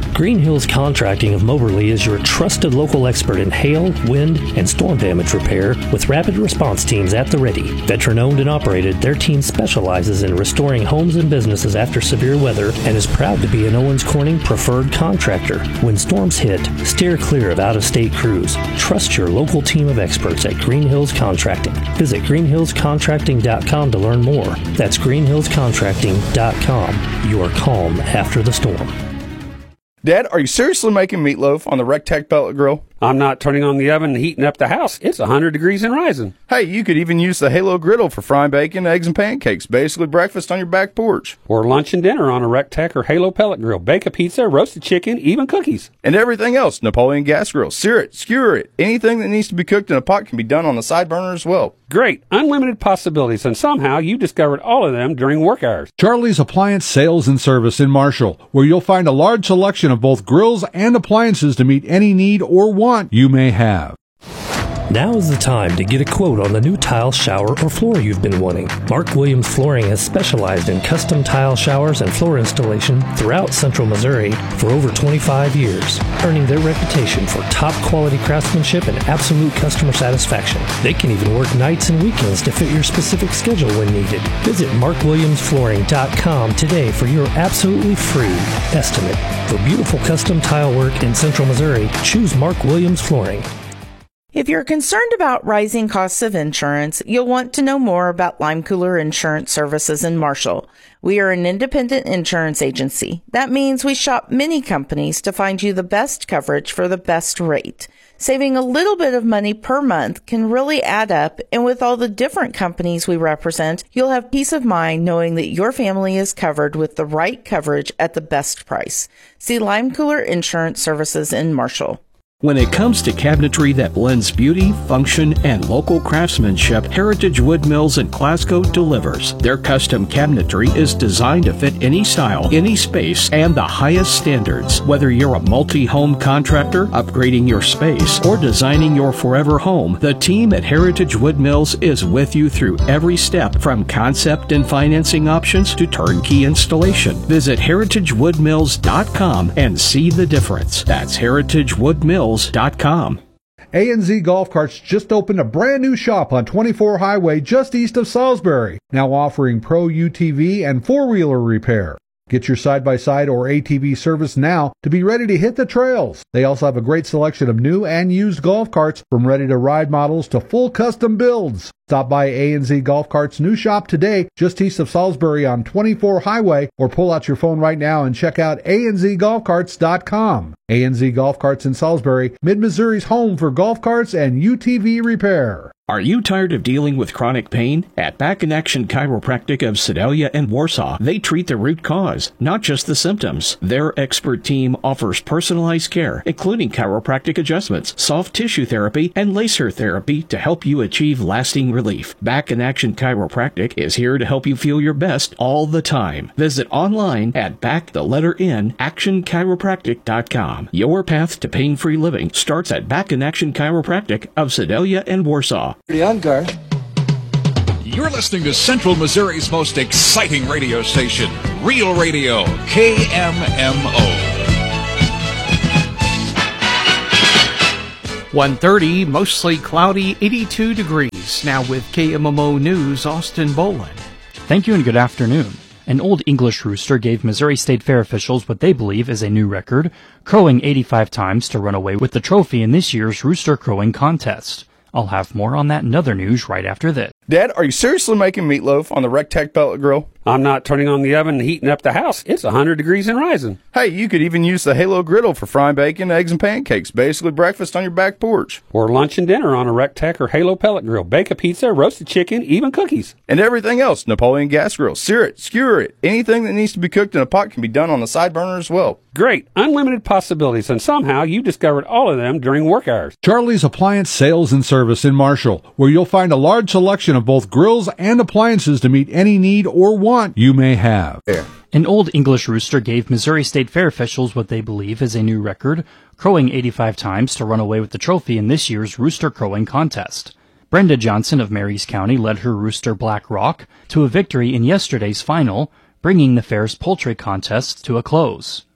Green Hills Contracting of Moberly is your trusted local expert in hail, wind, and storm damage repair with rapid response teams at the ready. Veteran-owned and operated, their team specializes in restoring homes and businesses after severe weather and is proud to be an Owens Corning preferred contractor. When storms hit, steer clear of out-of-state crews. Trust your local team of experts at Green Hills Contracting. Visit greenhillscontracting.com to learn more. That's greenhillscontracting.com. You are calm after the storm. Dad, are you seriously making meatloaf on the Rectech pellet grill? I'm not turning on the oven and heating up the house. It's 100 degrees and rising. Hey, you could even use the Halo griddle for frying bacon, eggs, and pancakes. Basically breakfast on your back porch. Or lunch and dinner on a Rectech or Halo pellet grill. Bake a pizza, roasted chicken, even cookies. And everything else. Napoleon gas grill. Sear it, skewer it. Anything that needs to be cooked in a pot can be done on the side burner as well. Great. Unlimited possibilities, and somehow you discovered all of them during work hours. Charlie's Appliance Sales and Service in Marshall, where you'll find a large selection of both grills and appliances to meet any need or want you may have. Now is the time to get a quote on the new tile, shower, or floor you've been wanting. Mark Williams Flooring has specialized in custom tile showers and floor installation throughout Central Missouri for over 25 years, earning their reputation for top quality craftsmanship and absolute customer satisfaction. They can even work nights and weekends to fit your specific schedule when needed. Visit markwilliamsflooring.com today for your absolutely free estimate. For beautiful custom tile work in Central Missouri, choose Mark Williams Flooring. If you're concerned about rising costs of insurance, you'll want to know more about Lime Cooler Insurance Services in Marshall. We are an independent insurance agency. That means we shop many companies to find you the best coverage for the best rate. Saving a little bit of money per month can really add up, and with all the different companies we represent, you'll have peace of mind knowing that your family is covered with the right coverage at the best price. See Lime Cooler Insurance Services in Marshall. When it comes to cabinetry that blends beauty, function, and local craftsmanship, Heritage Wood Mills in Glasgow delivers. Their custom cabinetry is designed to fit any style, any space, and the highest standards. Whether you're a multi-home contractor, upgrading your space, or designing your forever home, the team at Heritage Wood Mills is with you through every step, from concept and financing options to turnkey installation. Visit heritagewoodmills.com and see the difference. That's heritagewoodmills.com. A&Z Golf Carts just opened a brand new shop on 24 Highway just east of Salisbury, now offering Pro UTV and four-wheeler repair. Get your side-by-side or ATV service now to be ready to hit the trails. They also have a great selection of new and used golf carts, from ready-to-ride models to full custom builds. Stop by A&Z Golf Carts' new shop today, just east of Salisbury on 24 Highway, or pull out your phone right now and check out anzgolfcarts.com. A&Z Golf Carts in Salisbury, Mid-Missouri's home for golf carts and UTV repair. Are you tired of dealing with chronic pain? At Back in Action Chiropractic of Sedalia and Warsaw, they treat the root cause, not just the symptoms. Their expert team offers personalized care, including chiropractic adjustments, soft tissue therapy, and laser therapy to help you achieve lasting relief. Back in Action Chiropractic is here to help you feel your best all the time. Visit online at actionchiropractic.com. Your path to pain-free living starts at Back in Action Chiropractic of Sedalia and Warsaw. You're listening to Central Missouri's most exciting radio station, Real Radio, KMMO. 1:30, mostly cloudy, 82 degrees. Now with KMMO News, Austin Boland. Thank you and good afternoon. An Old English rooster gave Missouri State Fair officials what they believe is a new record, crowing 85 times to run away with the trophy in this year's rooster crowing contest. I'll have more on that and other news right after this. Dad, are you seriously making meatloaf on the Rectech pellet grill? I'm not turning on the oven and heating up the house. It's 100 degrees and rising. Hey, you could even use the Halo griddle for frying bacon, eggs, and pancakes. Basically breakfast on your back porch. Or lunch and dinner on a Rectech or Halo pellet grill. Bake a pizza, roasted chicken, even cookies. And everything else. Napoleon gas grill. Sear it, skewer it. Anything that needs to be cooked in a pot can be done on the side burner as well. Great. Unlimited possibilities, and somehow you discovered all of them during work hours. Charlie's Appliance Sales and Service in Marshall, where you'll find a large selection of both grills and appliances to meet any need or want you may have. An Old English rooster gave Missouri State Fair officials what they believe is a new record, crowing 85 times to run away with the trophy in this year's rooster crowing contest. Brenda Johnson of Marys County led her rooster Black Rock to a victory in yesterday's final, bringing the fair's poultry contest to a close.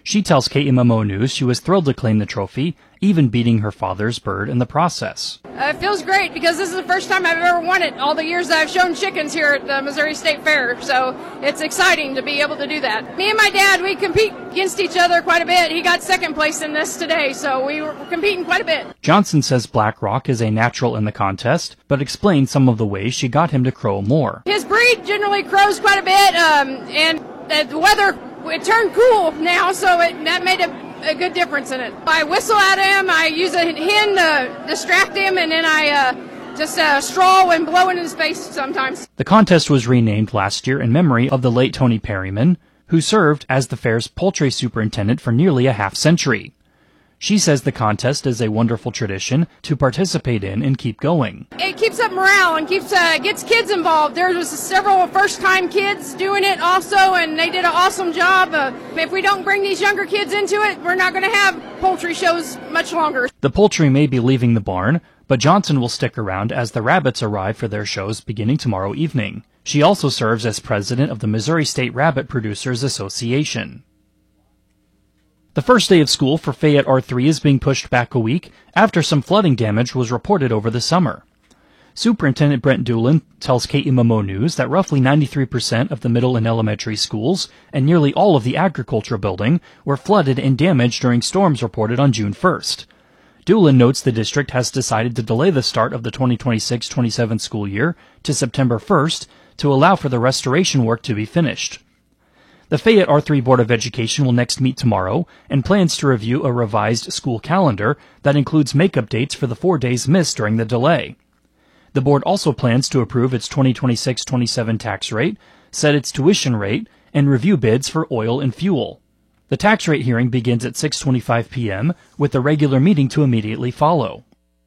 She tells KMMO News she was thrilled to claim the trophy, even beating her father's bird in the process. It feels great because this is the first time I've ever won it all the years that I've shown chickens here at the Missouri State Fair. So it's exciting to be able to do that. Me and my dad, we compete against each other quite a bit. He got second place in this today, so we were competing quite a bit. Johnson says Black Rock is a natural in the contest, but explains some of the ways she got him to crow more. His breed generally crows quite a bit, and the weather, it turned cool now, so that made a good difference in it. I whistle at him, I use a hen to distract him, and then I just straw and blow in his face sometimes. The contest was renamed last year in memory of the late Tony Perryman, who served as the fair's poultry superintendent for nearly a half-century. She says the contest is a wonderful tradition to participate in and keep going. It keeps up morale and gets kids involved. There was several first-time kids doing it also, and they did an awesome job. If we don't bring these younger kids into it, we're not going to have poultry shows much longer. The poultry may be leaving the barn, but Johnson will stick around as the rabbits arrive for their shows beginning tomorrow evening. She also serves as president of the Missouri State Rabbit Producers Association. The first day of school for Fayette R3 is being pushed back a week after some flooding damage was reported over the summer. Superintendent Brent Doolin tells KMMO News that roughly 93% of the middle and elementary schools and nearly all of the agriculture building were flooded and damaged during storms reported on June 1st. Doolin notes the district has decided to delay the start of the 2026-27 school year to September 1st to allow for the restoration work to be finished. The Fayette R3 Board of Education will next meet tomorrow and plans to review a revised school calendar that includes makeup dates for the 4 days missed during the delay. The board also plans to approve its 2026-27 tax rate, set its tuition rate, and review bids for oil and fuel. The tax rate hearing begins at 6:25 p.m., with the regular meeting to immediately follow.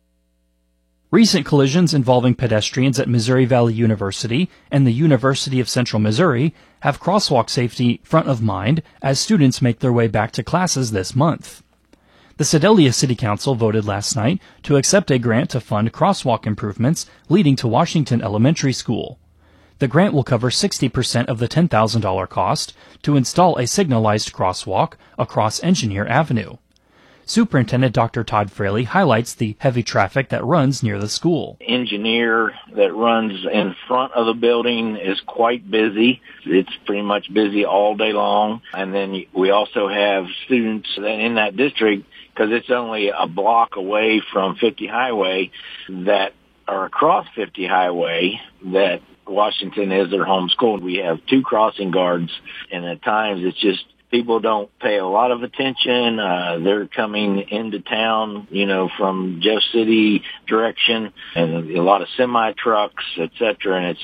Recent collisions involving pedestrians at Missouri Valley University and the University of Central Missouri have crosswalk safety front of mind as students make their way back to classes this month. The Sedalia City Council voted last night to accept a grant to fund crosswalk improvements leading to Washington Elementary School. The grant will cover 60% of the $10,000 cost to install a signalized crosswalk across Engineer Avenue. Superintendent Dr. Todd Fraley highlights the heavy traffic that runs near the school. Engineer that runs in front of the building is quite busy. It's pretty much busy all day long. And then we also have students in that district, because it's only a block away from 50 Highway, that are across 50 Highway that Washington is their home school. We have 2 crossing guards, and at times it's just people don't pay a lot of attention. They're coming into town, from Jeff City direction, and a lot of semi trucks, etc. And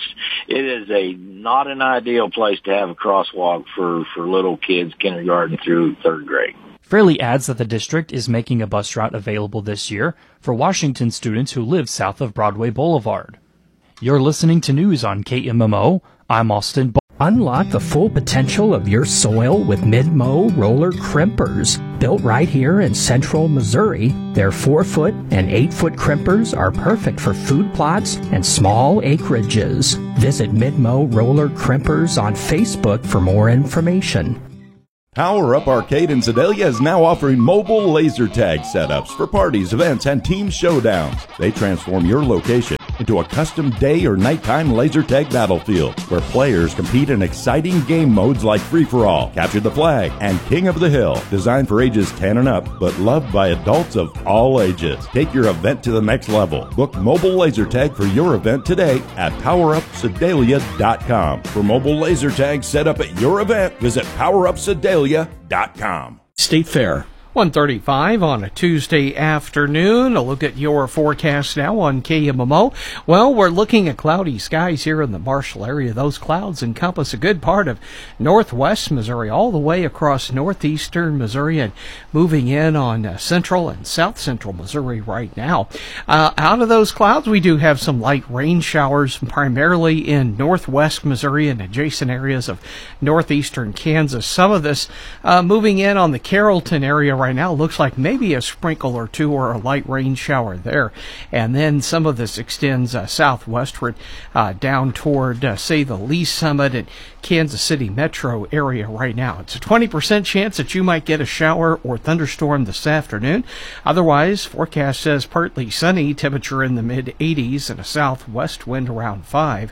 it is not an ideal place to have a crosswalk for little kids, kindergarten through 3rd grade. Fraley adds that the district is making a bus route available this year for Washington students who live south of Broadway Boulevard. You're listening to news on KMMO. I'm Austin. Unlock the full potential of your soil with Midmo roller crimpers. Built right here in central Missouri, their 4-foot and 8-foot crimpers are perfect for food plots and small acreages. Visit Midmo Roller Crimpers on Facebook for more information. Power Up Arcade in Sedalia is now offering mobile laser tag setups for parties, events, and team showdowns. They transform your location into a custom day or nighttime laser tag battlefield where players compete in exciting game modes like Free-for-All, Capture the Flag, and King of the Hill. Designed for ages 10 and up, but loved by adults of all ages. Take your event to the next level. Book mobile laser tag for your event today at PowerUpSedalia.com. For mobile laser tag set up at your event, visit PowerUpSedalia.com. State Fair. 1:35 on a Tuesday afternoon. A look at your forecast now on KMMO. Well, we're looking at cloudy skies here in the Marshall area. Those clouds encompass a good part of northwest Missouri, all the way across northeastern Missouri and moving in on central and south central Missouri right now. Out of those clouds, we do have some light rain showers, primarily in northwest Missouri and adjacent areas of northeastern Kansas. Some of this moving in on the Carrollton area right right now. Looks like maybe a sprinkle or two or a light rain shower there. And then some of this extends southwestward down toward, say, the Lee Summit and Kansas City metro area right now. It's a 20% chance that you might get a shower or thunderstorm this afternoon. Otherwise, forecast says partly sunny, temperature in the mid-80s and a southwest wind around 5.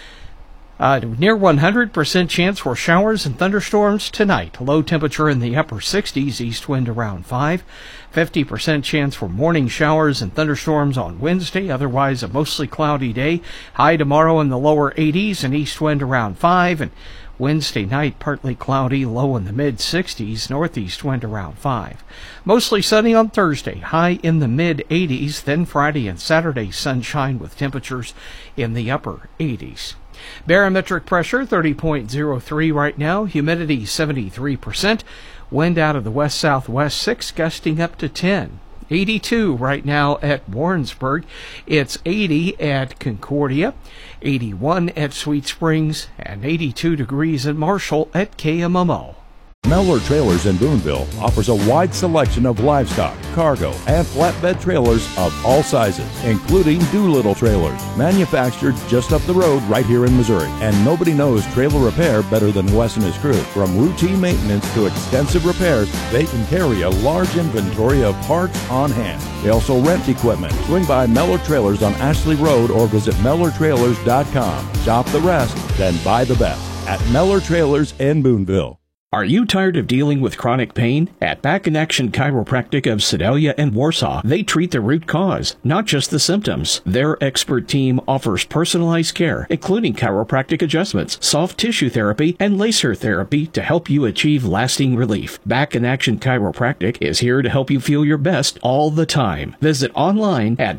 Near 100% chance for showers and thunderstorms tonight. Low temperature in the upper 60s, east wind around 5. 50% chance for morning showers and thunderstorms on Wednesday. Otherwise, a mostly cloudy day. High tomorrow in the lower 80s and east wind around 5. And Wednesday night, partly cloudy, low in the mid-60s, northeast wind around 5. Mostly sunny on Thursday, high in the mid-80s. Then Friday and Saturday, sunshine with temperatures in the upper 80s. Barometric pressure 30.03 right now, humidity 73%, wind out of the west-southwest 6, gusting up to 10. 82 right now at Warrensburg. It's 80 at Concordia, 81 at Sweet Springs, and 82 degrees at Marshall at KMMO. Mellor Trailers in Boonville offers a wide selection of livestock, cargo, and flatbed trailers of all sizes, including Doolittle trailers, manufactured just up the road right here in Missouri. And nobody knows trailer repair better than Wes and his crew. From routine maintenance to extensive repairs, they can carry a large inventory of parts on hand. They also rent equipment. Swing by Mellor Trailers on Ashley Road or visit MellorTrailers.com. Shop the rest, then buy the best at Mellor Trailers in Boonville. Are you tired of dealing with chronic pain? At Back in Action Chiropractic of Sedalia and Warsaw, they treat the root cause, not just the symptoms. Their expert team offers personalized care, including chiropractic adjustments, soft tissue therapy, and laser therapy to help you achieve lasting relief. Back in Action Chiropractic is here to help you feel your best all the time. Visit online at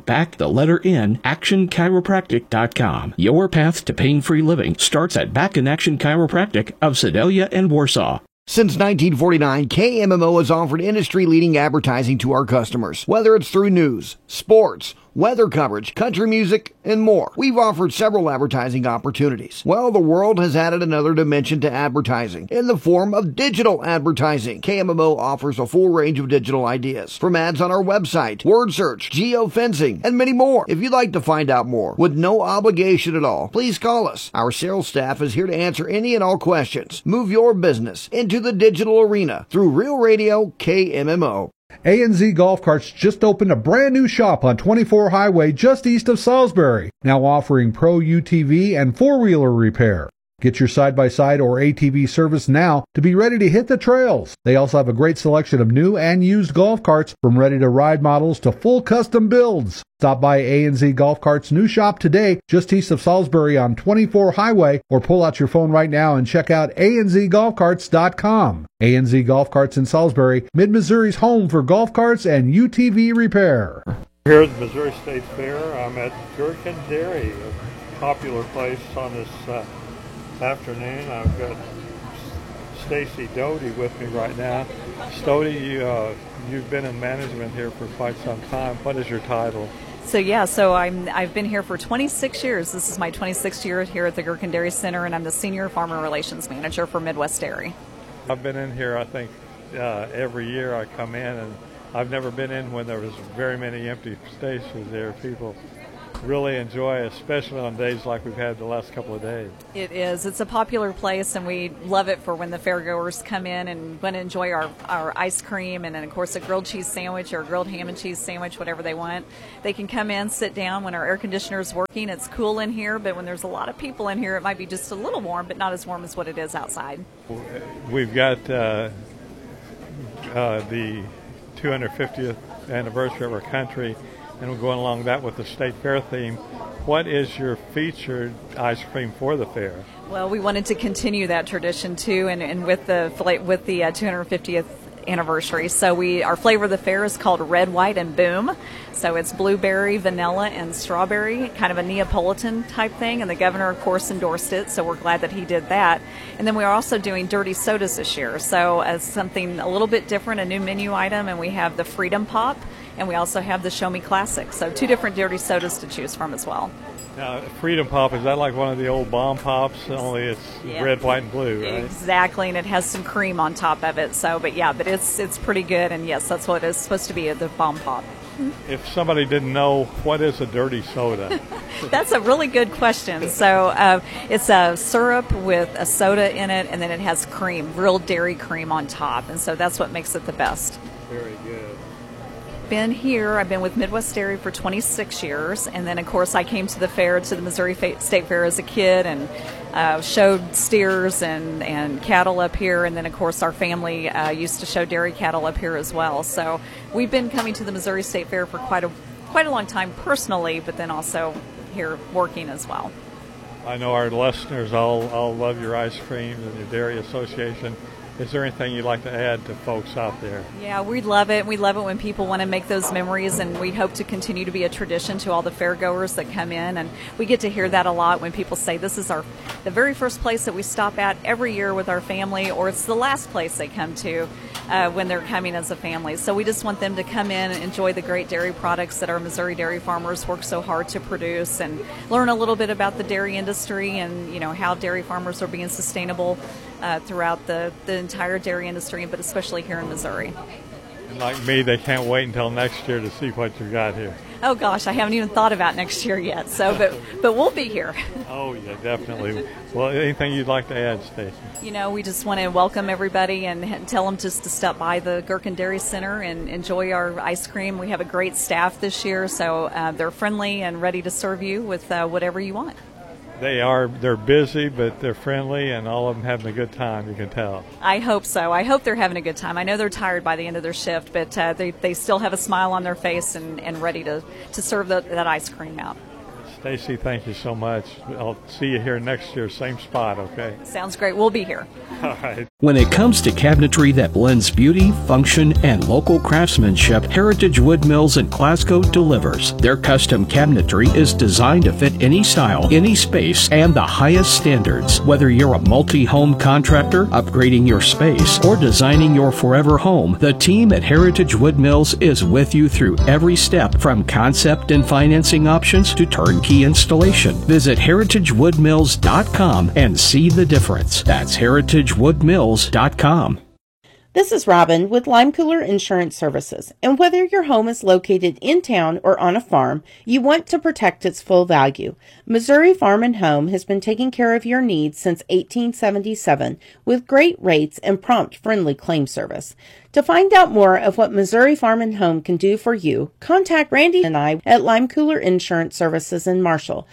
actionchiropractic.com. Your path to pain-free living starts at Back in Action Chiropractic of Sedalia and Warsaw. Since 1949, KMMO has offered industry-leading advertising to our customers, whether it's through news, sports, weather coverage, country music, and more. We've offered several advertising opportunities. Well, the world has added another dimension to advertising in the form of digital advertising. KMMO offers a full range of digital ideas, from ads on our website, word search, geofencing, and many more. If you'd like to find out more with no obligation at all, please call us. Our sales staff is here to answer any and all questions. Move your business into the digital arena through Real Radio KMMO. A&Z Golf Carts just opened a brand new shop on 24 Highway just east of Salisbury, now offering Pro UTV and four-wheeler repair. Get your side-by-side or ATV service now to be ready to hit the trails. They also have a great selection of new and used golf carts, from ready-to-ride models to full custom builds. Stop by A&Z Golf Carts' new shop today, just east of Salisbury on 24 Highway, or pull out your phone right now and check out anzgolfcarts.com. A&Z Golf Carts in Salisbury, Mid-Missouri's home for golf carts and UTV repair. Here at the Missouri State Fair, I'm at Gherkin Dairy, a popular place on this afternoon. I've got Stacy Doty with me right now. Doty, you've been in management here for quite some time. What is your title? I've been here for 26 years. This is my 26th year here at the Gherkin Dairy Center, and I'm the Senior Farmer Relations Manager for Midwest Dairy. I've been in here, I think, every year I come in, and I've never been in when there was very many empty stations there. People really enjoy, especially on days like we've had the last couple of days. It is. It's a popular place, and we love it for when the fairgoers come in and want to enjoy our ice cream, and then, of course, a grilled cheese sandwich or a grilled ham and cheese sandwich, whatever they want. They can come in, sit down when our air conditioner is working. It's cool in here, but when there's a lot of people in here, it might be just a little warm, but not as warm as what it is outside. We've got the 250th anniversary of our country, and we're going along that with the state fair theme. What is your featured ice cream for the fair? Well, we wanted to continue that tradition too, and with the 250th anniversary. So our flavor of the fair is called Red, White, and Boom. So it's blueberry, vanilla, and strawberry, kind of a Neapolitan type thing. And the governor, of course, endorsed it, so we're glad that he did that. And then we are also doing dirty sodas this year. So as something a little bit different, a new menu item, and we have the Freedom Pop, and we also have the Show Me Classic. So 2 different dirty sodas to choose from as well. Now, Freedom Pop, is that like one of the old bomb pops? Only it's red, white, and blue, right? Exactly, and it has some cream on top of it. So, but it's pretty good, and yes, that's what it's supposed to be, the bomb pop. If somebody didn't know, what is a dirty soda? That's a really good question. So it's a syrup with a soda in it, and then it has cream, real dairy cream on top, and so that's what makes it the best. Very good. I've been with Midwest Dairy for 26 years, and then of course I came to the Missouri State Fair as a kid and showed steers and cattle up here, and then of course our family used to show dairy cattle up here as well. So we've been coming to the Missouri State Fair for quite a long time personally, but then also here working as well. I know our listeners all love your ice cream and your dairy association. Is there anything you'd like to add to folks out there? Yeah, we love it. We love it when people want to make those memories, and we hope to continue to be a tradition to all the fairgoers that come in. And we get to hear that a lot when people say this is the very first place that we stop at every year with our family, or it's the last place they come to when they're coming as a family. So we just want them to come in and enjoy the great dairy products that our Missouri dairy farmers work so hard to produce, and learn a little bit about the dairy industry and how dairy farmers are being sustainable throughout the entire dairy industry, but especially here in Missouri. And like me, they can't wait until next year to see what you got here. Oh gosh, I haven't even thought about next year yet. So, but we'll be here. Oh yeah, definitely. Well, anything you'd like to add, Stacy? We just want to welcome everybody and tell them just to stop by the Gherkin Dairy Center and enjoy our ice cream. We have a great staff this year, so they're friendly and ready to serve you with whatever you want. They're busy, but they're friendly, and all of them having a good time, you can tell. I hope so. I hope they're having a good time. I know they're tired by the end of their shift, but they still have a smile on their face and ready to serve that ice cream out. Stacy, thank you so much. I'll see you here next year, same spot, okay? Sounds great. We'll be here. All right. When it comes to cabinetry that blends beauty, function, and local craftsmanship, Heritage Wood Mills in Glasgow delivers. Their custom cabinetry is designed to fit any style, any space, and the highest standards. Whether you're a multi-home contractor, upgrading your space, or designing your forever home, the team at Heritage Wood Mills is with you through every step, from concept and financing options to turnkey installation. Visit heritagewoodmills.com and see the difference. That's heritagewoodmills.com. This is Robin with Lime Cooler Insurance Services, and whether your home is located in town or on a farm, you want to protect its full value. Missouri Farm and Home has been taking care of your needs since 1877 with great rates and prompt, friendly claim service. To find out more of what Missouri Farm and Home can do for you, contact Randy and I at Lime Cooler Insurance Services in Marshall,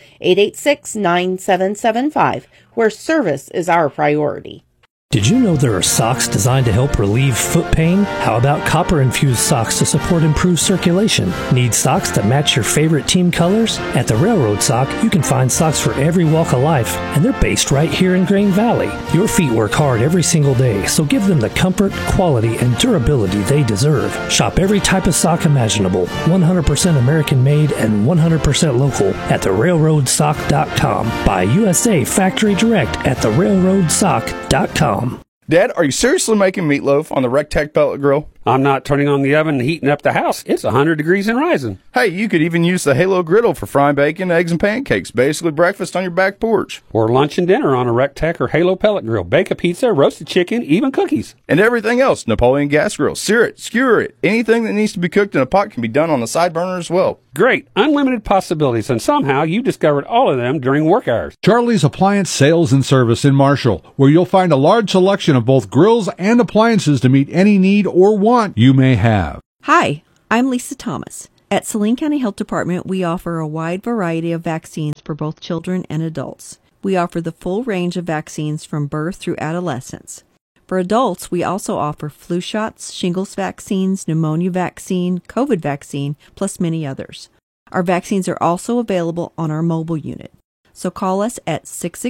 886-9775, where service is our priority. Did you know there are socks designed to help relieve foot pain? How about copper-infused socks to support improved circulation? Need socks that match your favorite team colors? At the Railroad Sock, you can find socks for every walk of life, and they're based right here in Grain Valley. Your feet work hard every single day, so give them the comfort, quality, and durability they deserve. Shop every type of sock imaginable, 100% American-made and 100% local at therailroadsock.com. Buy USA Factory Direct at therailroadsock.com. Dad, are you seriously making meatloaf on the Rectech pellet grill? I'm not turning on the oven and heating up the house. It's 100 degrees and rising. Hey, you could even use the Halo griddle for frying bacon, eggs, and pancakes. Basically breakfast on your back porch. Or lunch and dinner on a Rectech or Halo pellet grill. Bake a pizza, roasted chicken, even cookies. And everything else. Napoleon gas grill. Sear it, skewer it. Anything that needs to be cooked in a pot can be done on the side burner as well. Great. Unlimited possibilities, and somehow you discovered all of them during work hours. Charlie's Appliance Sales and Service in Marshall, where you'll find a large selection of both grills and appliances to meet any need or want you may have. Hi, I'm Lisa Thomas. At Saline County Health Department, we offer a wide variety of vaccines for both children and adults. We offer the full range of vaccines from birth through adolescence. For adults, we also offer flu shots, shingles vaccines, pneumonia vaccine, COVID vaccine, plus many others. Our vaccines are also available on our mobile unit. So call us at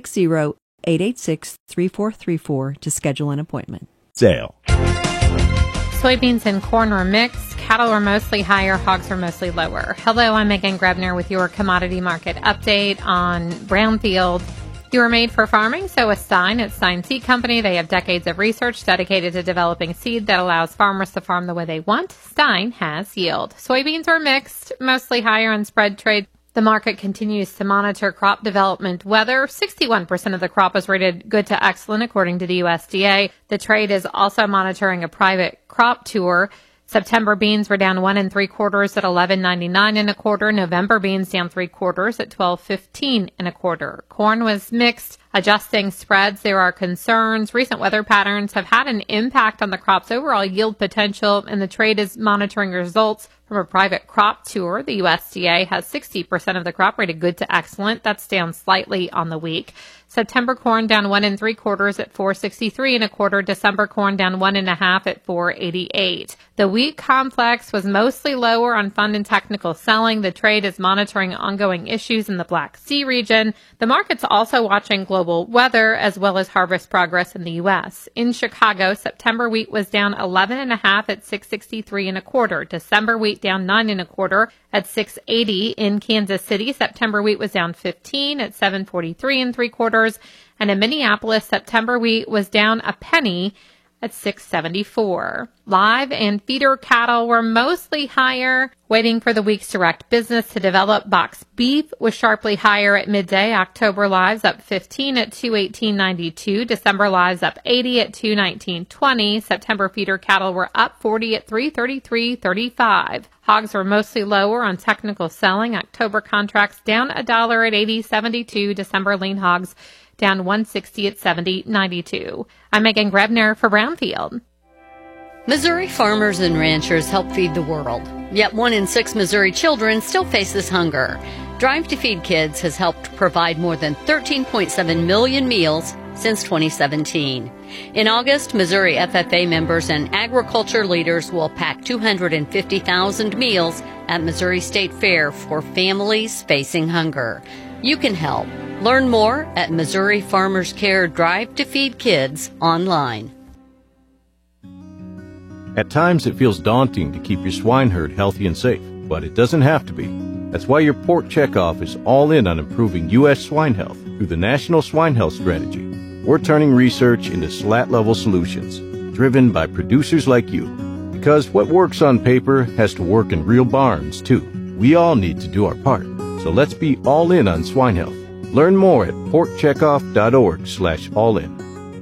660-886-3434 to schedule an appointment. Sale. Soybeans and corn are mixed. Cattle are mostly higher, hogs are mostly lower. Hello, I'm Megan Grebner with your commodity market update on Brownfield. You are made for farming, so with Stein at Stein Seed Company. They have decades of research dedicated to developing seed that allows farmers to farm the way they want. Stein has yield. Soybeans are mixed, mostly higher on spread trade. The market continues to monitor crop development weather. 61% of the crop was rated good to excellent, according to the USDA. The trade is also monitoring a private crop tour. September beans were down 1 3/4 at $11.99 1/4. November beans down 3/4 at $12.15 1/4. Corn was mixed. Adjusting spreads, there are concerns. Recent weather patterns have had an impact on the crop's overall yield potential, and the trade is monitoring results from a private crop tour. The USDA has 60% of the crop rated good to excellent. That's down slightly on the week. September corn down 1 3/4 at $4.63 1/4. December corn down 1 1/2 at $4.88. The wheat complex was mostly lower on fund and technical selling. The trade is monitoring ongoing issues in the Black Sea region. The market's also watching global weather as well as harvest progress in the U.S. In Chicago, September wheat was down 11 1/2 at $6.63 1/4. December wheat down 9 1/4 at $6.80. In Kansas City, September wheat was down 15 at $7.43 3/4. And in Minneapolis, September wheat was down a penny at $6.74. Live and feeder cattle were mostly higher, waiting for the week's direct business to develop. Box beef was sharply higher at midday. October lives up 15 at $218.92. December lives up 80 at $219.20. September feeder cattle were up 40 at $333.35. Hogs were mostly lower on technical selling. October contracts down $1 at $80.72. December lean hogs down $1.60 at $70.92. I'm Megan Grebner for Brownfield. Missouri farmers and ranchers help feed the world. Yet 1 in 6 Missouri children still faces hunger. Drive to Feed Kids has helped provide more than 13.7 million meals since 2017. In August, Missouri FFA members and agriculture leaders will pack 250,000 meals at Missouri State Fair for families facing hunger. You can help. Learn more at Missouri Farmers Care Drive to Feed Kids online. At times it feels daunting to keep your swine herd healthy and safe, but it doesn't have to be. That's why your Pork Checkoff is all in on improving U.S. swine health through the National Swine Health Strategy. We're turning research into SLAT-level solutions, driven by producers like you. Because what works on paper has to work in real barns, too. We all need to do our part. So let's be all in on swine health. Learn more at porkcheckoff.org/all-in.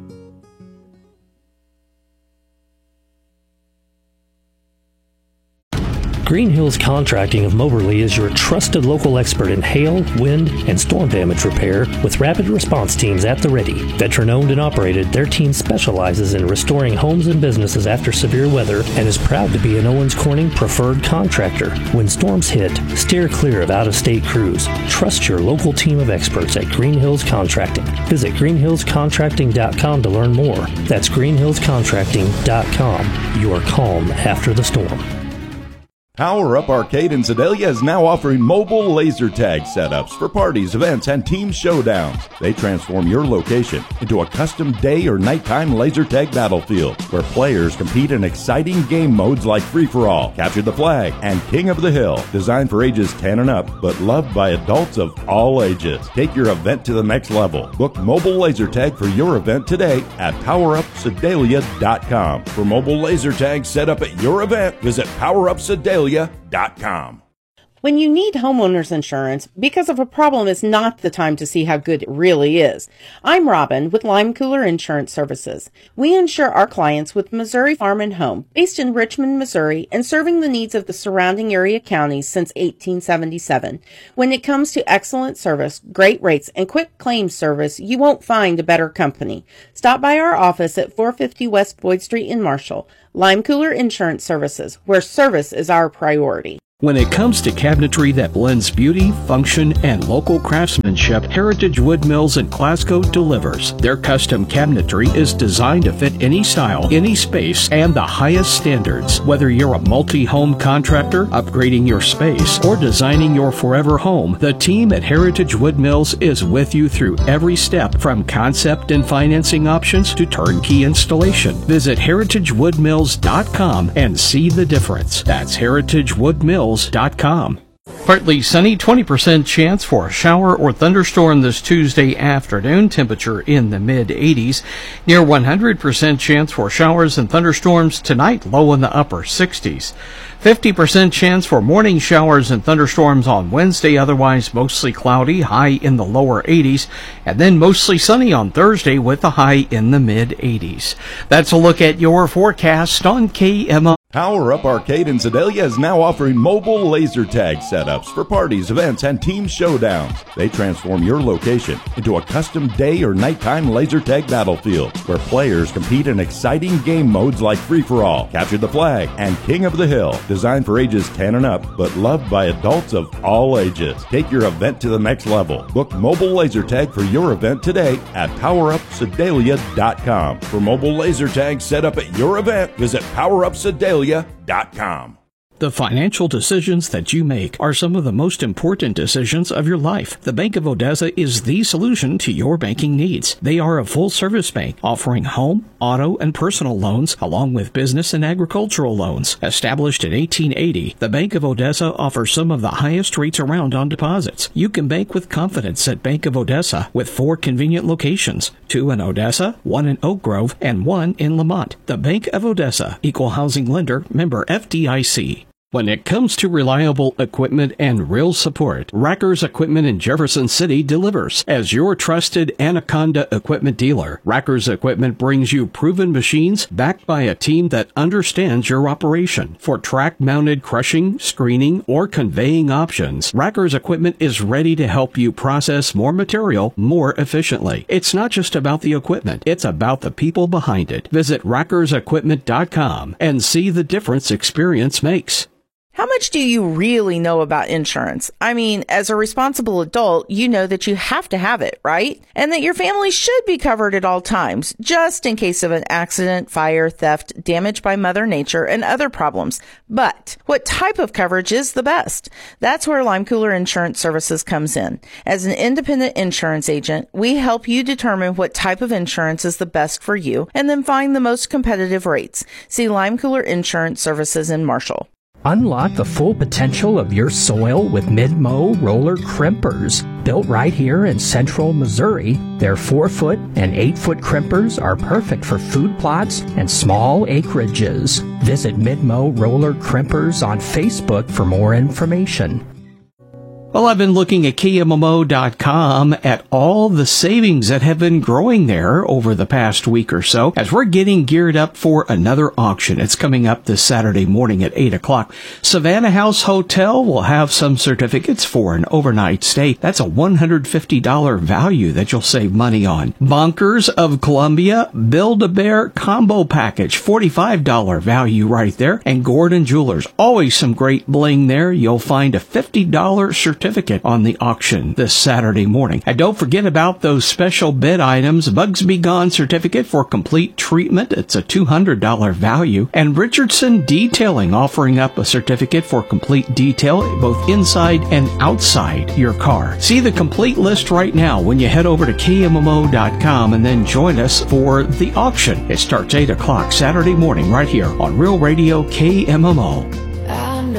Green Hills Contracting of Moberly is your trusted local expert in hail, wind, and storm damage repair with rapid response teams at the ready. Veteran-owned and operated, their team specializes in restoring homes and businesses after severe weather and is proud to be an Owens Corning preferred contractor. When storms hit, steer clear of out-of-state crews. Trust your local team of experts at Green Hills Contracting. Visit greenhillscontracting.com to learn more. That's greenhillscontracting.com. Your calm after the storm. Power Up Arcade in Sedalia is now offering mobile laser tag setups for parties, events, and team showdowns. They transform your location into a custom day or nighttime laser tag battlefield where players compete in exciting game modes like Free-for-All, Capture the Flag, and King of the Hill. Designed for ages 10 and up, but loved by adults of all ages. Take your event to the next level. Book mobile laser tag for your event today at PowerUpSedalia.com. For mobile laser tag set up at your event, visit PowerUpSedalia.com. When you need homeowners insurance, because of a problem is not the time to see how good it really is. I'm Robin with Lime Cooler Insurance Services. We insure our clients with Missouri Farm and Home, based in Richmond, Missouri, and serving the needs of the surrounding area counties since 1877. When it comes to excellent service, great rates, and quick claims service, you won't find a better company. Stop by our office at 450 West Boyd Street in Marshall. Lime Cooler Insurance Services, where service is our priority. When it comes to cabinetry that blends beauty, function, and local craftsmanship, Heritage Wood Mills in Glasgow delivers. Their custom cabinetry is designed to fit any style, any space, and the highest standards. Whether you're a multi-home contractor, upgrading your space, or designing your forever home, the team at Heritage Wood Mills is with you through every step, from concept and financing options to turnkey installation. Visit heritagewoodmills.com and see the difference. That's heritagewoodmills.com. Partly sunny, 20% chance for a shower or thunderstorm this Tuesday afternoon. Temperature in the mid-80s. Near 100% chance for showers and thunderstorms tonight, low in the upper 60s. 50% chance for morning showers and thunderstorms on Wednesday, otherwise mostly cloudy, high in the lower 80s, and then mostly sunny on Thursday with a high in the mid-80s. That's a look at your forecast on KMO. Power Up Arcade in Sedalia is now offering mobile laser tag setups for parties, events, and team showdowns. They transform your location into a custom day or nighttime laser tag battlefield where players compete in exciting game modes like Free-for-All, Capture the Flag, and King of the Hill. Designed for ages 10 and up, but loved by adults of all ages. Take your event to the next level. Book mobile laser tag for your event today at PowerUpSedalia.com. For mobile laser tag set up at your event, visit PowerUpSedalia.com. The financial decisions that you make are some of the most important decisions of your life. The Bank of Odessa is the solution to your banking needs. They are a full-service bank offering home, auto, and personal loans along with business and agricultural loans. Established in 1880, the Bank of Odessa offers some of the highest rates around on deposits. You can bank with confidence at Bank of Odessa with 4 convenient locations, 2 in Odessa, 1 in Oak Grove, and 1 in Lamont. The Bank of Odessa, Equal Housing Lender, member FDIC. When it comes to reliable equipment and real support, Racker's Equipment in Jefferson City delivers. As your trusted Anaconda equipment dealer, Racker's Equipment brings you proven machines backed by a team that understands your operation. For track-mounted crushing, screening, or conveying options, Racker's Equipment is ready to help you process more material more efficiently. It's not just about the equipment, it's about the people behind it. Visit rackersequipment.com and see the difference experience makes. How much do you really know about insurance? I mean, as a responsible adult, you know that you have to have it, right? And that your family should be covered at all times, just in case of an accident, fire, theft, damage by Mother Nature, and other problems. But what type of coverage is the best? That's where Lime Cooler Insurance Services comes in. As an independent insurance agent, we help you determine what type of insurance is the best for you and then find the most competitive rates. See Lime Cooler Insurance Services in Marshall. Unlock the full potential of your soil with Mid-Mow roller crimpers. Built right here in central Missouri, their 4-foot and 8-foot crimpers are perfect for food plots and small acreages. Visit Mid-Mow roller crimpers on Facebook for more information. Well, I've been looking at KMMO.com at all the savings that have been growing there over the past week or so as we're getting geared up for another auction. It's coming up this Saturday morning at 8 o'clock. Savannah House Hotel will have some certificates for an overnight stay. That's a $150 value that you'll save money on. Bonkers of Columbia Build-A-Bear Combo Package, $45 value right there. And Gordon Jewelers, always some great bling there. You'll find a $50 certificate on the auction this Saturday morning. And don't forget about those special bid items. Bugs Be Gone certificate for complete treatment. It's a $200 value. And Richardson Detailing offering up a certificate for complete detail both inside and outside your car. See the complete list right now when you head over to KMMO.com and then join us for the auction. It starts 8 o'clock Saturday morning right here on Real Radio KMMO.